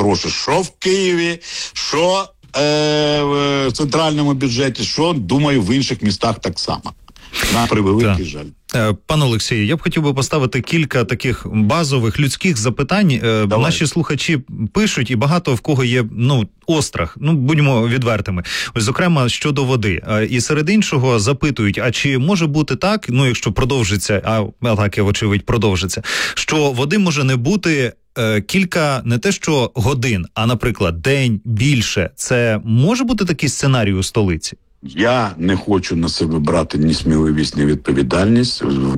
гроші, що в Києві, що в центральному бюджеті, що, думаю, в інших містах так само. На превеликий жаль. Пане Олексію, я б хотів би поставити кілька таких базових людських запитань. Наші слухачі пишуть, і багато в кого є, острах. Будьмо відвертими. Ось, зокрема, щодо води. І серед іншого запитують, а чи може бути так, якщо продовжиться, а так, вочевидь, продовжиться, що води може не бути кілька, не те що годин, а, наприклад, день, більше. Це може бути такий сценарій у столиці? Я не хочу на себе брати ні сміливість, ні відповідальність.